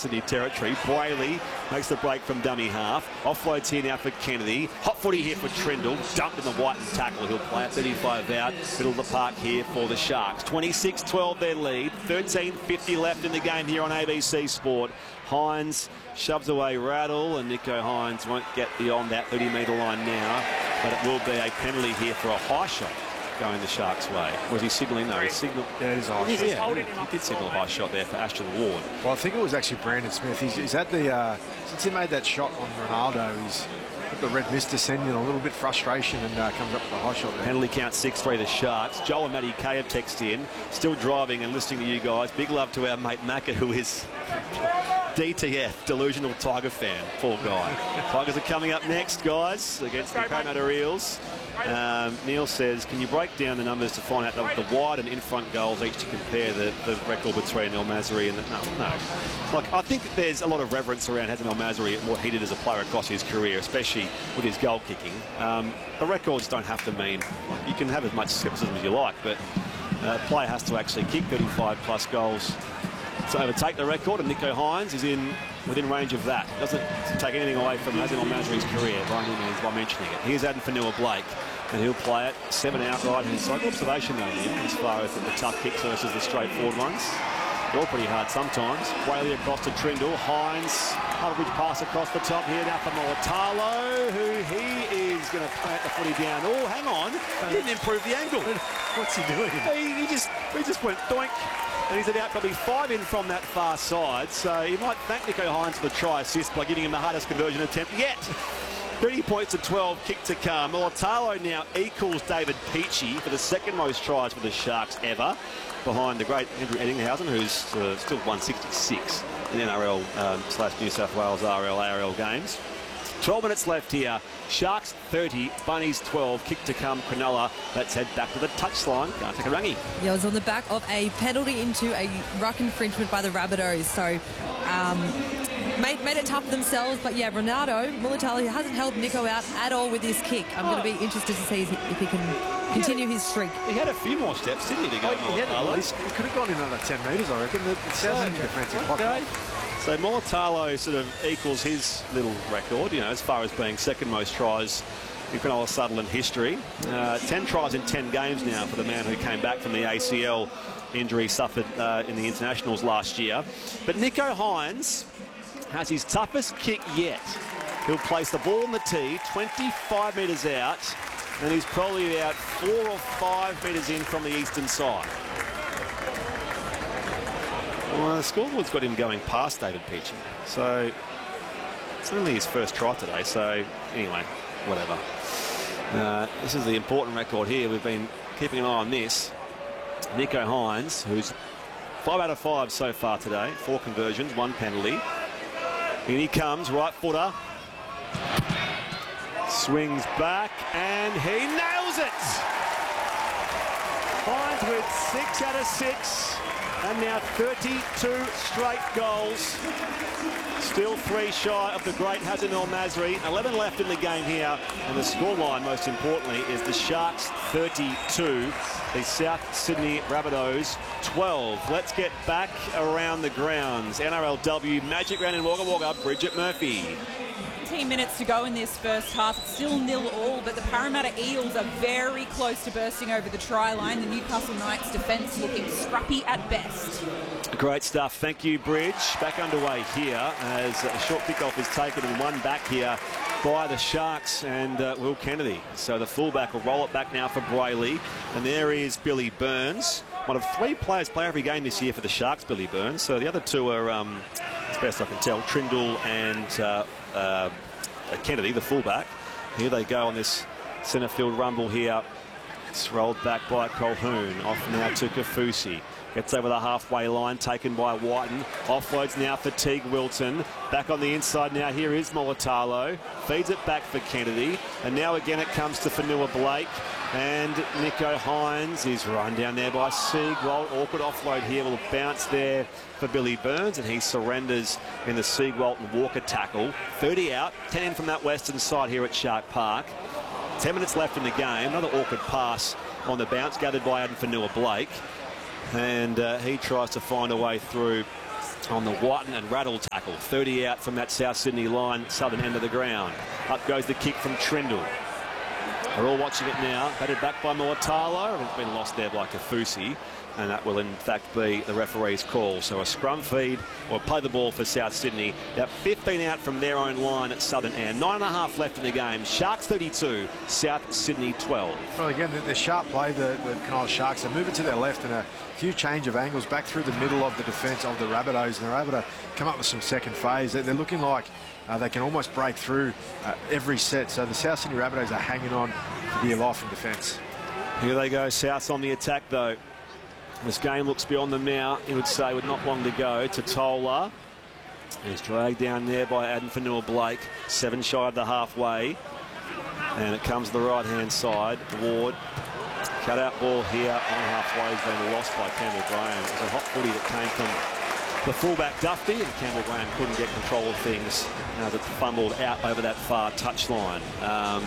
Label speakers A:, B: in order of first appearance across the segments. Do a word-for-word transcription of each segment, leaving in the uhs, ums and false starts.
A: Sydney territory. Brayley makes the break from dummy half. Offloads here now for Kennedy. Hot footy here for Trindle. Dumped in the white and tackle. He'll play at thirty-five out. Middle of the park here for the Sharks. twenty-six twelve their lead. thirteen fifty left in the game here on A B C Sport. Hines shoves away Rattle, and Nicho Hines won't get beyond that thirty metre line now. But it will be a penalty here for a high shot going the Sharks' way. Was he signalling? No, he signalled.
B: Yeah, it is a high shot.
A: Yeah, he, he did signal a high shot there for Ashton Ward.
B: Well, I think it was actually Brandon Smith. He's, he's at the, uh, since he made that shot on Ronaldo, he's got the red mist descending, a little bit frustration, and uh, comes up with a high shot there.
A: Penalty count six three the Sharks. Joel and Matty Kay have texted in. Still driving and listening to you guys. Big love to our mate Macca, who is D T F, delusional Tiger fan. Poor guy. Tigers are coming up next, guys, against the Parramatta Eels. Um, Neil says, can you break down the numbers to find out the, the wide and in-front goals each to compare the, the record between El Masri and the... No, no. Like, I think there's a lot of reverence around Hazem El Masri and what he did as a player across his career, especially with his goal kicking. Um, the records don't have to mean... You can have as much skepticism as you like, but uh, a player has to actually kick thirty-five plus goals to overtake the record, and Nicho Hines is in within range of that. Doesn't take anything away from Hazem El Masri's career by any means by mentioning it. Here's Adam Fanua-Blake, and he'll play it seven outright. And so observation though, Ian, as far as the, the tough kicks versus the straightforward ones. They're all pretty hard sometimes. Brayley across to Trindle. Hines, Huddlebridge pass across the top here now for Mulatalo, who he is going to plant the footy down. Oh, hang on, he didn't improve the angle.
B: What's he doing?
A: He, he just he just went doink. And he's about probably five in from that far side. So you might thank Nicho Hines for the try assist by giving him the hardest conversion attempt yet. thirty points to twelve, kick to come. Mulatalo now equals David Peachey for the second most tries for the Sharks ever, behind the great Andrew Eddinghausen, who's uh, still one sixty-six in N R L um, slash New South Wales R L A R L games. twelve minutes left here. Sharks thirty, Bunnies twelve, kick to come, Cronulla. Let's head back to the touchline. Gartakarangi.
C: Yeah, it was on the back of a penalty into a ruck infringement by the Rabbitohs. So, um, made, made it tough for themselves. But yeah, Ronaldo, Mulatalo hasn't held Nicho out at all with his kick. I'm oh. going to be interested to see if he can continue his streak.
A: He had a few more steps, didn't he, to go?
B: Oh, he, had, he could have gone in another ten metres, I reckon. It sounds like a defensive
A: okay. So Mulatalo sort of equals his little record, you know, as far as being second most tries in Cronulla Sutherland history. Uh, ten tries in ten games now for the man who came back from the A C L injury suffered uh, in the internationals last year. But Nicho Hines has his toughest kick yet. He'll place the ball on the tee, twenty-five metres out, and he's probably about four or five metres in from the eastern side. Well, the scoreboard's got him going past David Peachey, so it's only his first try today, so anyway, whatever. Uh, this is the important record here. We've been keeping an eye on this. Nicho Hines, who's five out of five so far today, four conversions, one penalty. In he comes, right footer. Swings back, and he nails it! Hines with six out of six. And now thirty-two straight goals. Still three shy of the great Hazem El Masri. eleven left in the game here. And the scoreline, most importantly, is the Sharks thirty-two. The South Sydney Rabbitohs twelve. Let's get back around the grounds. N R L W Magic Round in Wagga Wagga. Bridget Murphy.
D: fifteen minutes to go in this first half. It's still nil all, but the Parramatta Eels are very close to bursting over the try line. The Newcastle Knights defence looking scrappy at best.
A: Great stuff. Thank you, Bridge. Back underway here as a short kickoff is taken and one back here by the Sharks and uh, Will Kennedy. So the fullback will roll it back now for Brayley. And there is Billy Burns. One of three players play every game this year for the Sharks, Billy Burns. So the other two are, um, as best I can tell, Trindle and uh, uh, Kennedy, the fullback. Here they go on this centre field rumble here. It's rolled back by Colquhoun. Off now to Kaufusi. Gets over the halfway line, taken by Whiten. Offloads now for Teague Wilton. Back on the inside now, here is Mulatalo. Feeds it back for Kennedy. And now again it comes to Fanua-Blake. And Nicho Hines is run down there by Siegwald. Awkward offload here, will bounce there for Billy Burns, and he surrenders in the Siegwald and Walker tackle. thirty out, ten in from that western side here at Shark Park. ten minutes left in the game. Another awkward pass on the bounce, gathered by Adam Fanua-Blake. And uh, he tries to find a way through on the Whiten and Rattle tackle. thirty out from that South Sydney line, southern end of the ground. Up goes the kick from Trindle. We're all watching it now. Batted back by Mulatalo. It's been lost there by Kafusi. And that will, in fact, be the referee's call. So a scrum feed or play the ball for South Sydney. About fifteen out from their own line at southern end. Nine and a half left in the game. Sharks thirty-two, South Sydney twelve.
B: Well, again, the, the sharp play, the, the Cronulla Sharks, they move it to their left and a few change of angles back through the middle of the defence of the Rabbitohs. And they're able to come up with some second phase. They're, they're looking like uh, they can almost break through uh, every set. So the South Sydney Rabbitohs are hanging on for dear life in defence.
A: Here they go, South on the attack, though. This game looks beyond them now, he would say, with not long to go. Totola is dragged down there by Adam Fanua-Blake, seven shy of the halfway. And it comes to the right-hand side. Ward, cut-out ball here on halfway has been lost by Campbell Graham. It was a hot footy that came from the fullback Duffy, and Campbell Graham couldn't get control of things as it fumbled out over that far touchline. Um,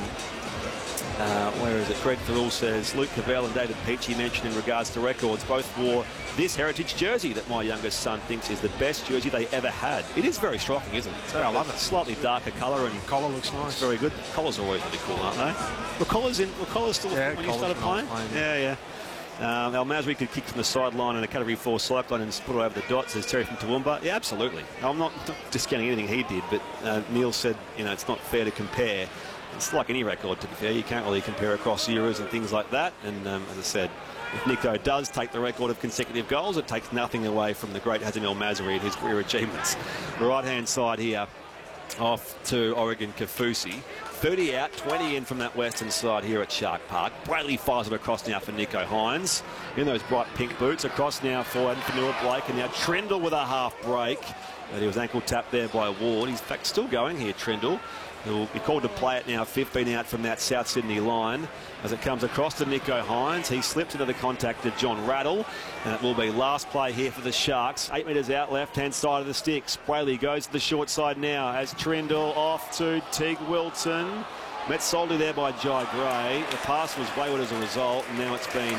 A: Uh, where is it? Greg Farrell says Luke Cavell and David Peachy mentioned in regards to records both wore this heritage jersey that my youngest son thinks is the best jersey they ever had. It is very striking, isn't it?
B: Yeah, I love it.
A: Slightly darker colour and
B: Collar looks nice.
A: it's very good. Collars are always really cool, aren't they? Were collars in? Were collars still
B: Yeah,
A: when you
B: collars
A: started
B: when I was
A: playing?
B: playing,
A: Yeah, yeah. Um, Al Masri could kick from the sideline and a category four cyclone and put it over the dot, says Terry from Toowoomba. Yeah, absolutely. I'm not, not discounting anything he did, but uh, Neil said, you know, it's not fair to compare. It's like any record, to be fair. You can't really compare across eras and things like that. And um, as I said, if Nico does take the record of consecutive goals, it takes nothing away from the great Hazem El Masri and his career achievements. The right-hand side here, off to Oregon Kafusi. thirty out, twenty in from that western side here at Shark Park. Bradley fires it across now for Nicho Hynes. In those bright pink boots, across now for Adam Fanua-Blake. And now Trindle with a half break. But he was ankle tapped there by Ward. He's in fact still going here, Trindle. He'll be called to play it now, fifteen out from that South Sydney line. As it comes across to Nicho Hynes, he slips into the contact of John Rattle. And it will be last play here for the Sharks. Eight metres out, left-hand side of the sticks. Brayley goes to the short side now as Trindle off to Teague Wilton. Met solely there by Jai Gray. The pass was wayward as a result, and now it's been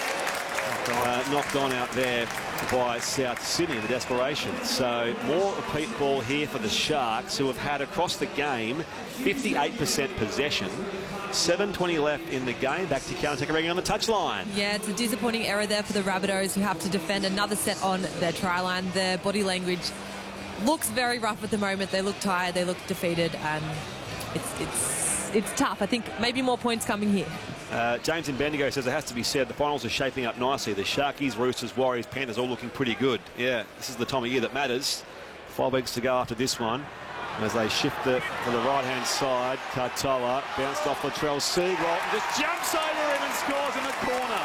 A: Uh, knocked on out there by South Sydney in the desperation. So more repeat ball here for the Sharks, who have had across the game fifty-eight percent possession. seven twenty left in the game. Back to counter-attacking on the touchline.
C: Yeah, it's a disappointing error there for the Rabbitohs, who have to defend another set on their try line. Their body language looks very rough at the moment. They look tired, they look defeated, and it's it's it's tough. I think maybe more points coming here.
A: Uh, James in Bendigo says it has to be said the finals are shaping up nicely. The Sharkies, Roosters, Warriors, Panthers all looking pretty good. Yeah, this is the time of year that matters. Five weeks to go after this one. As they shift it to the right-hand side, Katoa bounced off Latrell Seagull, just jumps over him and scores in the corner.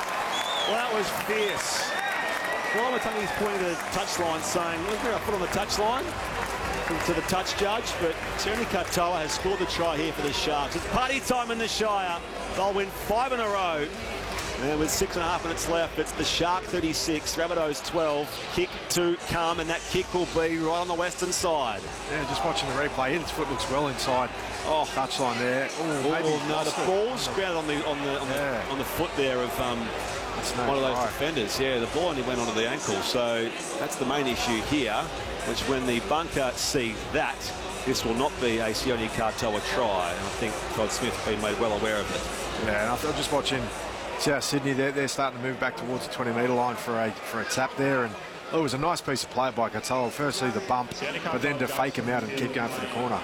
A: Well, that was fierce. Well, Matangi's pointing to the touchline saying, look where I put on the touchline. To the touch judge, but Terry Katoa has scored the try here for the Sharks. It's party time in the Shire. They'll win five in a row. And with six and a half minutes left, it's the Shark thirty-six, Rabbitohs twelve. Kick to come, and that kick will be right on the western side.
B: Yeah, just watching the replay, his foot looks well inside. Oh, touchline there.
A: Oh, oh no, the ball's grounded on the on the on,
B: yeah.
A: the on the foot there of um,
B: no
A: one of those
B: try.
A: defenders. Yeah, the ball only went onto the ankle, so that's the main issue here. Which, when the bunker sees that, this will not be a Sione Katoa try. And I think Todd Smith has been made well aware of it.
B: Yeah, and I'm just watching South Sydney. They're, they're starting to move back towards the twenty metre line for a for a tap there. And oh, it was a nice piece of play by Katoa. Firstly, the bump, but then to fake him out and keep going for the corner.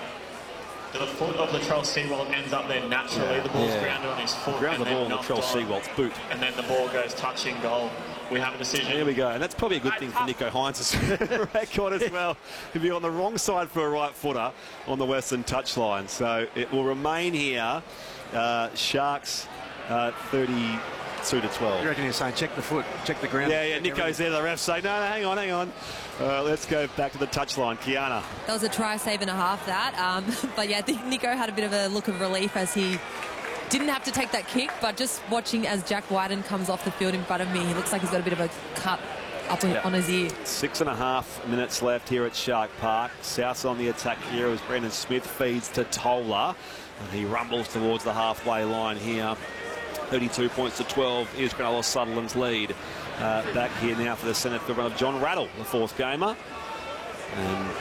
E: The foot of Latrell Seagull ends up there naturally. The ball's
A: Yeah.
E: grounded on his foot.
A: Ground the
E: and
A: ball
E: then
A: on Latrell
E: knocked on,
A: Seagull's boot.
E: And then the ball goes touching goal. We have a decision.
A: Here we go, and that's probably a good thing for Nicho Hynes' record as well, to be on the wrong side for a right footer on the western touchline. So it will remain here. Uh, Sharks uh, thirty-two to twelve.
B: You reckon you're saying check the foot, check the ground?
A: Yeah, yeah. Nico's there. The refs say, no, no, hang on, hang on. Uh, let's go back to the touchline. Kiana.
C: That was a try save and a half, that. Um, but yeah, I think Nicho had a bit of a look of relief as he didn't have to take that kick, but just watching as Jack Whiten comes off the field in front of me, he looks like he's got a bit of a cut up
A: Yeah.
C: on his ear.
A: Six and a half minutes left here at Shark Park. South's on the attack here as Brendan Smith feeds to Tola. And he rumbles towards the halfway line here. thirty-two points to twelve is Cronulla Sutherland's lead. Uh, back here now for the centre field run of John Rattle, the fourth gamer. And